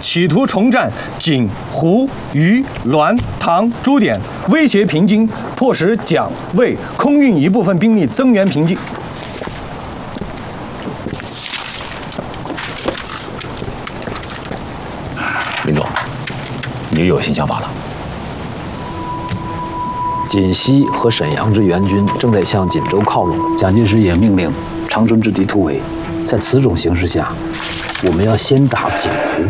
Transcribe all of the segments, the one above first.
企图重占锦、湖、渝、滦、唐诸点，威胁平津，迫使蒋、魏空运一部分兵力增援平津。 林总，你又有新想法了？ 锦西和沈阳之援军正在向锦州靠拢，蒋介石也命令长春之敌突围。在此种形势下，我们要先打锦湖。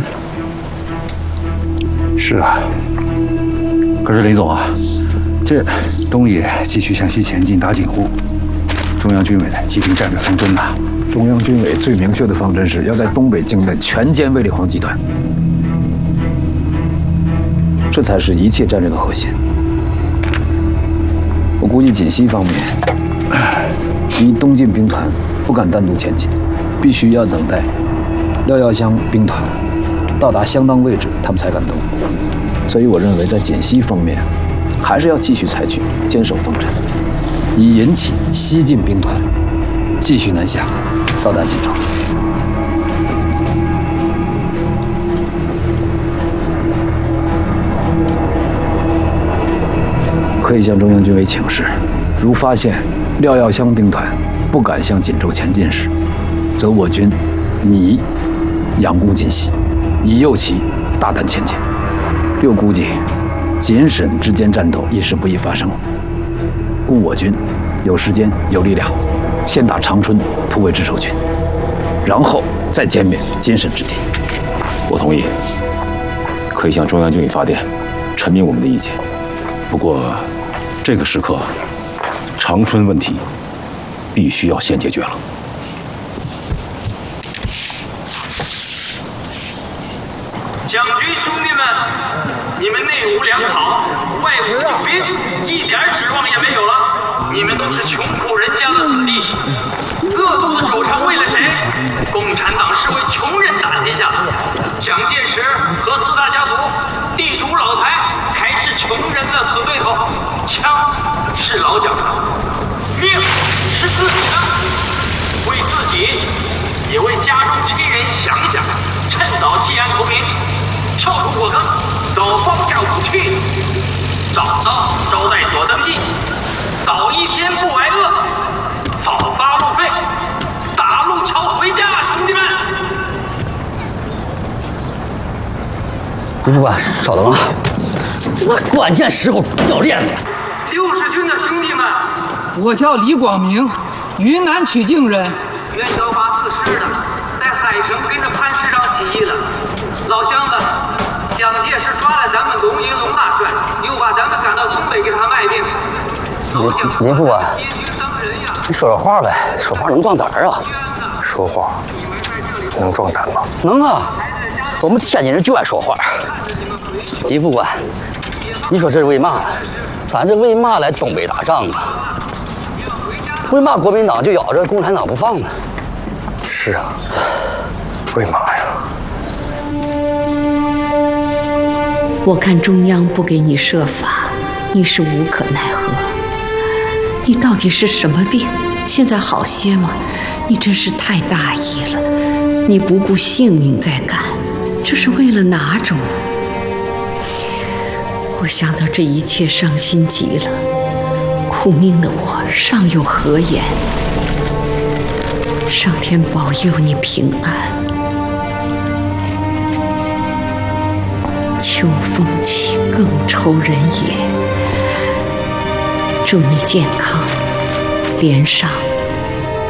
是啊，可是林总啊，这东野继续向西前进，打锦湖，中央军委的既定战略方针呐。 中央军委最明确的方针是要在东北境内全歼卫立煌集团，这才是一切战略的核心。我估计锦西方面，一东进兵团不敢单独前进，必须要等待廖耀湘兵团到达相当位置，他们才敢动。所以我认为，在锦西方面，还是要继续采取坚守方针，以引起西进兵团继续南下，到达锦州。可以向中央军委请示，如发现廖耀湘兵团不敢向锦州前进时，则我军拟佯攻锦西，以诱其大胆前进。又估计锦沈之间战斗一时不易发生，故我军有时间有力量，先打长春突围之守军，然后再歼灭锦沈之敌。 我同意，可以向中央军委发电，陈明我们的意见。不过，这个时刻，长春问题必须要先解决了。 蒋军兄弟们，你们内无粮草，外无救兵，一点指望也没有了。你们都是穷苦人家的子弟，饿肚子守城为了谁？共产党是为穷人打天下。蒋介石和四大家族、地主老财还是穷人的死对头。枪是老蒋的，命是自己的。为自己，也为家中亲人想想，趁早弃暗投明，跳出火坑，早放下武器，早到招待所登记，早一天不挨饿，早发路费，打路桥回家，兄弟们！ 李副官，稍等啊，这关键时候要练练。 60军的兄弟们， 我叫李广明，云南曲靖人。 元宵84师的，在海城跟着潘师长起义了。老乡子，蒋介石抓了咱们龙营龙大帅，又把咱们赶到东北给他卖命。 李副官，你说说话呗，说话能壮胆儿啊。 说话能壮胆吗？ 能啊，我们天津人就爱说话。李副官，你说这是为嘛呢？ 咱这为嘛来东北打仗啊？为嘛国民党就咬着共产党不放呢？ 是啊，为嘛呀？ 我看中央不给你设法，你是无可奈何。你到底是什么病？现在好些吗？你真是太大意了！你不顾性命在干，这是为了哪种？ 我想到这一切，伤心极了。苦命的我，尚有何言？上天保佑你平安。秋风起，更愁人也。祝你健康，连上。